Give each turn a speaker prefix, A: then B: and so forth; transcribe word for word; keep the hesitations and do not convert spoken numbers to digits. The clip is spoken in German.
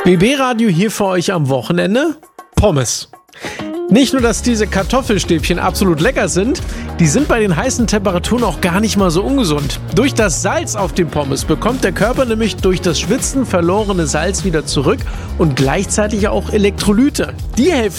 A: B B-Radio hier für euch am Wochenende. Pommes. Nicht nur, dass diese Kartoffelstäbchen absolut lecker sind, die sind bei den heißen Temperaturen auch gar nicht mal so ungesund. Durch das Salz auf den Pommes bekommt der Körper nämlich durch das Schwitzen verlorene Salz wieder zurück und gleichzeitig auch Elektrolyte. Die helfen